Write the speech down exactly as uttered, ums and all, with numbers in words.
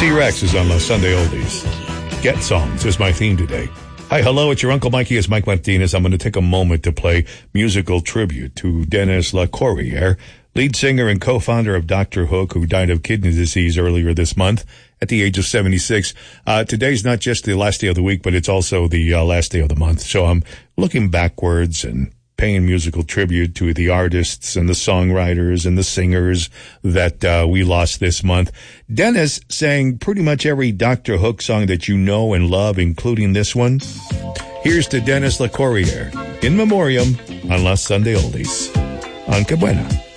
T-Rex is on the Sunday Oldies. Get Songs is my theme today. Hi, hello, it's your Uncle Mikey. It's Mike Martinez. I'm going to take a moment to play musical tribute to Dennis LeCourrier, lead singer and co-founder of Doctor Hook, who died of kidney disease earlier this month at the age of seventy-six. Uh, today's not just the last day of the week, but it's also the uh, last day of the month. So I'm looking backwards and paying musical tribute to the artists and the songwriters and the singers that uh, we lost this month. Dennis sang pretty much every Doctor Hook song that you know and love, including this one. Here's to Dennis LeCourrier, in memoriam, on La Sunday Oldies. On Que Buena.